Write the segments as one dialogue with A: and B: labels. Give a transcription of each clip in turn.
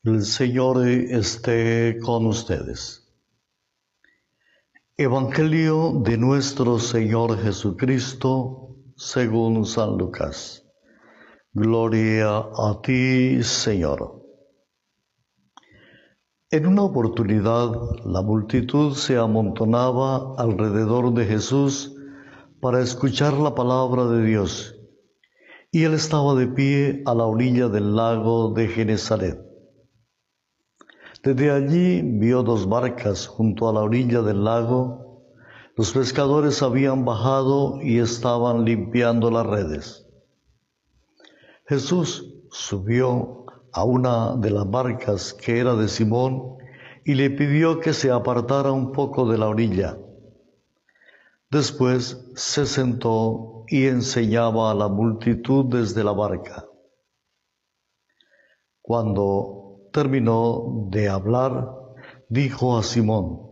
A: El Señor esté con ustedes. Evangelio de nuestro Señor Jesucristo según San Lucas. Gloria a ti, Señor. En una oportunidad, la multitud se amontonaba alrededor de Jesús para escuchar la palabra de Dios, y él estaba de pie a la orilla del lago de Genesaret. Desde allí vio dos barcas junto a la orilla del lago. Los pescadores habían bajado y estaban limpiando las redes. Jesús subió a una de las barcas que era de Simón y le pidió que se apartara un poco de la orilla. Después se sentó y enseñaba a la multitud desde la barca. Cuando terminó de hablar, dijo a Simón: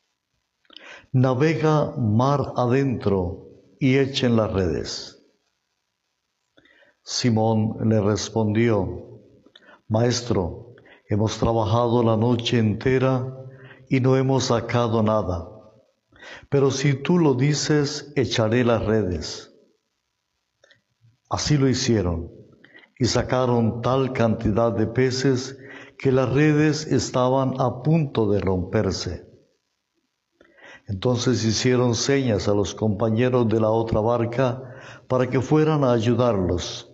A: «Navega mar adentro y echen las redes». Simón le respondió: «Maestro, hemos trabajado la noche entera y no hemos sacado nada, pero si tú lo dices, echaré las redes». Así lo hicieron y sacaron tal cantidad de peces que las redes estaban a punto de romperse. Entonces hicieron señas a los compañeros de la otra barca para que fueran a ayudarlos.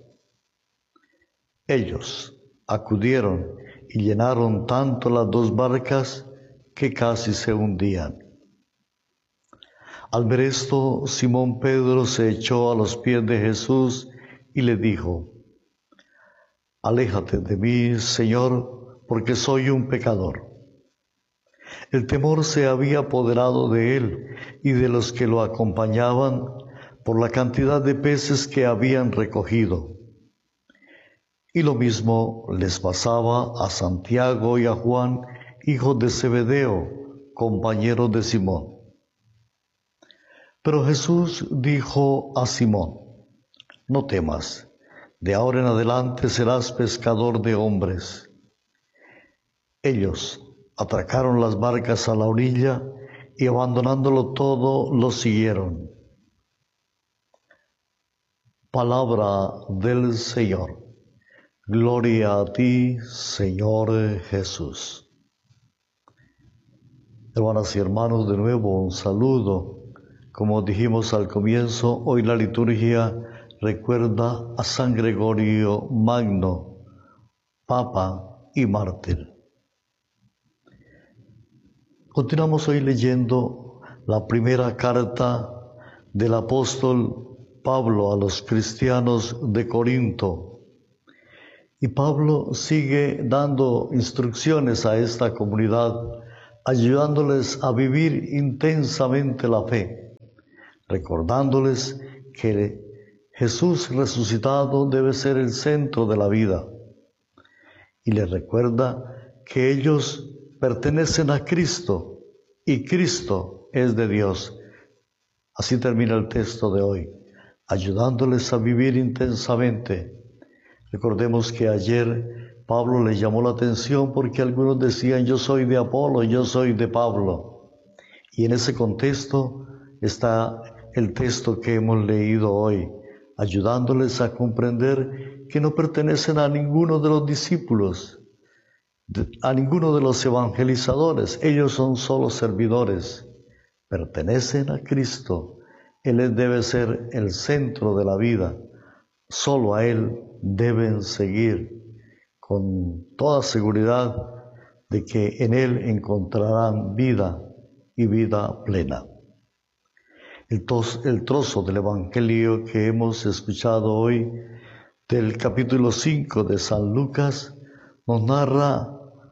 A: Ellos acudieron y llenaron tanto las dos barcas que casi se hundían. Al ver esto, Simón Pedro se echó a los pies de Jesús y le dijo: «Aléjate de mí, Señor, porque soy un pecador». El temor se había apoderado de él y de los que lo acompañaban por la cantidad de peces que habían recogido. Y lo mismo les pasaba a Santiago y a Juan, hijos de Zebedeo, compañeros de Simón. Pero Jesús dijo a Simón: «No temas, de ahora en adelante serás pescador de hombres». Ellos atracaron las barcas a la orilla y abandonándolo todo, lo siguieron. Palabra del Señor. Gloria a ti, Señor Jesús. Hermanas y hermanos, de nuevo un saludo. Como dijimos al comienzo, hoy la liturgia recuerda a San Gregorio Magno, Papa y mártir. Continuamos hoy leyendo la primera carta del apóstol Pablo a los cristianos de Corinto. Y Pablo sigue dando instrucciones a esta comunidad, ayudándoles a vivir intensamente la fe, recordándoles que Jesús resucitado debe ser el centro de la vida. Y les recuerda que ellos pertenecen a Cristo y Cristo es de Dios. Así termina el texto de hoy, ayudándoles a vivir intensamente. Recordemos que ayer Pablo le llamó la atención porque algunos decían: «Yo soy de Apolo, yo soy de Pablo». Y en ese contexto está el texto que hemos leído hoy, ayudándoles a comprender que no pertenecen a ninguno de los discípulos, a ninguno de los evangelizadores. Ellos son solo servidores, pertenecen a Cristo. Él debe ser el centro de la vida, solo a Él deben seguir, con toda seguridad de que en Él encontrarán vida y vida plena. El trozo del Evangelio que hemos escuchado hoy, del capítulo 5 de San Lucas, nos narra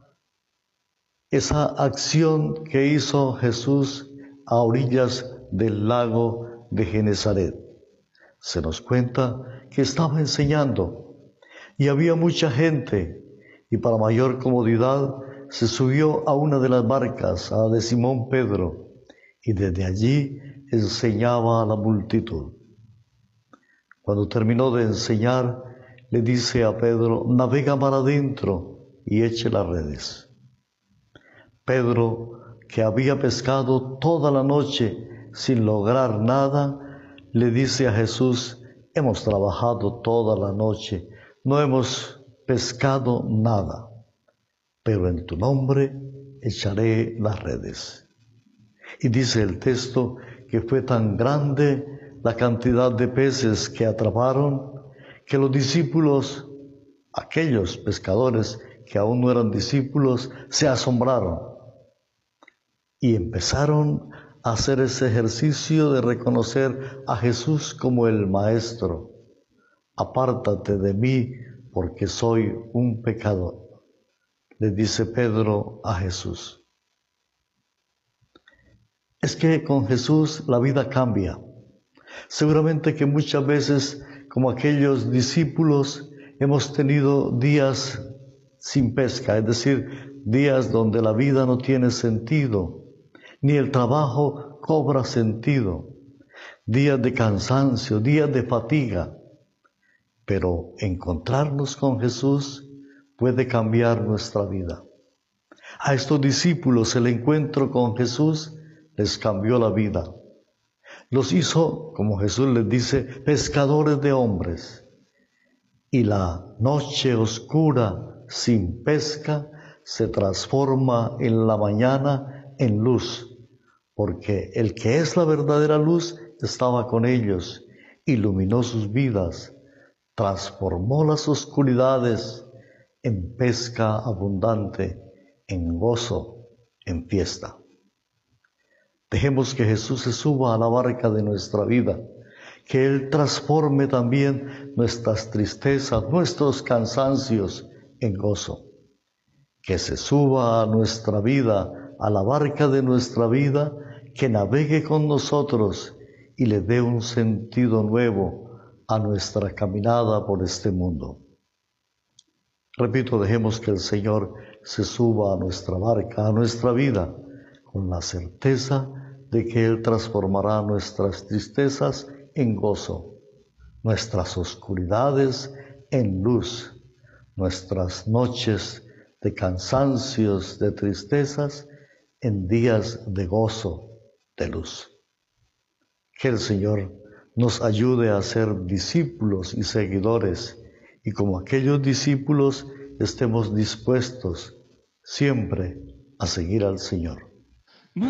A: esa acción que hizo Jesús a orillas del lago de Genesaret. Se nos cuenta que estaba enseñando y había mucha gente, y para mayor comodidad se subió a una de las barcas, a la de Simón Pedro, y desde allí enseñaba a la multitud. Cuando terminó de enseñar, le dice a Pedro: «Navega mar adentro y eche las redes. Pedro, que había pescado toda la noche sin lograr nada, le dice a Jesús: hemos trabajado toda la noche, no hemos pescado nada, pero en tu nombre echaré las redes. Y dice el texto que fue tan grande la cantidad de peces que atraparon, que los discípulos, aquellos pescadores que aún no eran discípulos, se asombraron y empezaron a hacer ese ejercicio de reconocer a Jesús como el Maestro. Apártate de mí, porque soy un pecador, le dice Pedro a Jesús. Es que con Jesús la vida cambia. Seguramente que muchas veces, como aquellos discípulos, hemos tenido días sin pesca, es decir, días donde la vida no tiene sentido, ni el trabajo cobra sentido, días de cansancio, días de fatiga. Pero encontrarnos con Jesús puede cambiar nuestra vida. A estos discípulos el encuentro con Jesús les cambió la vida. Los hizo, como Jesús les dice, pescadores de hombres. Y la noche oscura sin pesca se transforma en la mañana en luz, porque el que es la verdadera luz estaba con ellos, iluminó sus vidas, transformó las oscuridades en pesca abundante, en gozo, en fiesta. Dejemos que Jesús se suba a la barca de nuestra vida, que Él transforme también nuestras tristezas, nuestros cansancios en gozo. Que se suba a nuestra vida, a la barca de nuestra vida, que navegue con nosotros y le dé un sentido nuevo a nuestra caminada por este mundo. Repito, dejemos que el Señor se suba a nuestra barca, a nuestra vida, con la certeza de que Él transformará nuestras tristezas en gozo, nuestras oscuridades en luz, nuestras noches de cansancios, de tristezas, en días de gozo, de luz. Que el Señor nos ayude a ser discípulos y seguidores, y como aquellos discípulos estemos dispuestos siempre a seguir al Señor.